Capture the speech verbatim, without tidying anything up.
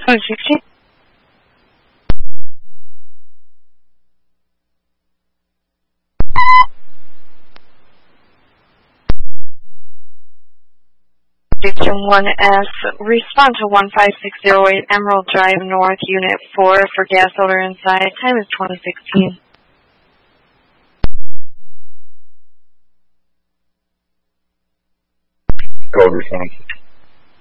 twenty sixteen. Station one S, respond to one five six zero eight Emerald Drive North, Unit four for gas odor inside. Time is twenty sixteen. Code response.